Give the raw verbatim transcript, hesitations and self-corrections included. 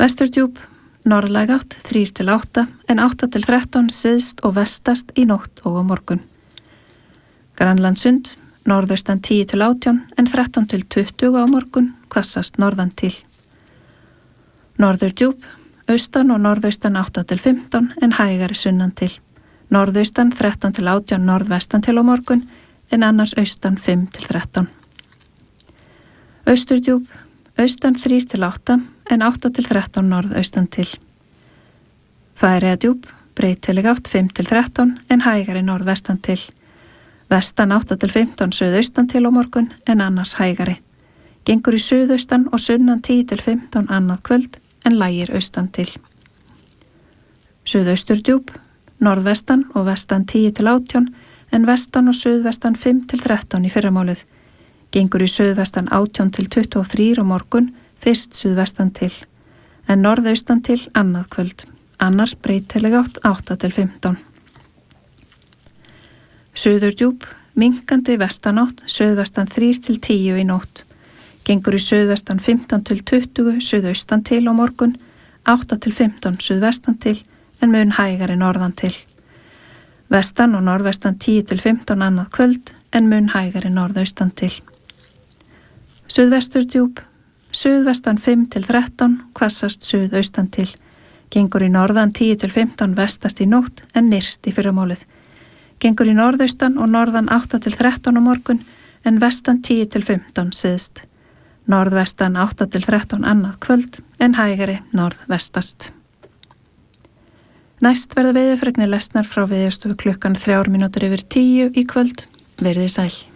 Vesturdjúp, norðlæg átt þrír til átta en átta til þrettán syðst og vestast í nótt og á morgun. Grænlandssund, norðaustan tíu til átján en þrettán til tuttugu á morgun, hvassast norðan til. Norðurdjúp, austan og norðaustan átta til fimmtán en hægari sunnan til. Norðaustan þrettán til átján norðvestan til á morgun en annars austan fimm til þrettán. Austurdjúp, austan þrír til átta en átta til þrettán norðaustan til. Færeyjadjúp, breytileg átt fimm til þrettán en hægari norðvestan til. Vestan átta til fimmtán suðaustan til á morgun en annars hægari. Gengur í suðaustan og sunnan tíu til fimmtán annað kvöld en lægir austan til. Suðausturdjúp, norðvestan og vestan tíu til átján en vestan og suðvestan fimm til þrettán í fyrramálið. Gengur í suðvestan átján til tuttugu og þrjú á morgun, fyrst suðvestan til, en norðaustan til annað kvöld, annars breytileg átt átta til fimmtán. Suðurdjúp, minkandi vestanátt, suðvestan þrír til tíu í nótt. Gengur í suðvestan fimmtán til tuttugu suðaustan til á morgun, átta til fimmtán suðvestan til en mun hægari norðan til. Vestan og norðvestan tíu til fimmtán annað kvöld en mun hægari norðaustan til. Suðvesturdjúp, suðvestan fimm til þrettán, hvassast suðaustan til. Gengur í norðan tíu til fimmtán vestast í nótt en nyrst í fyrramálið. Gengur í norðaustan og norðan átta til þrettán á morgun en vestan tíu til fimmtán syðst. Norðvestan átta til þrettán annað kvöld en hægari norðvestast. Næst verða veðurfregnir lesnar frá Veðurstofu klukkan þrjár mínútur yfir tíu í kvöld. Verið sæl.